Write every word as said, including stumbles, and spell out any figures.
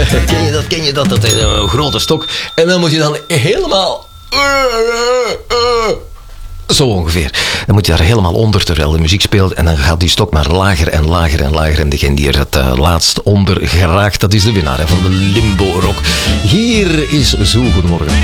Ken je dat, ken je dat? Dat is een grote stok. En dan moet je dan helemaal... Zo ongeveer. Dan moet je daar helemaal onder terwijl de muziek speelt. En dan gaat die stok maar lager en lager en lager. En degene die er het uh, laatst onder geraakt, dat is de winnaar hè, van de Limbo Rock. Hier is Zo. Goedemorgen.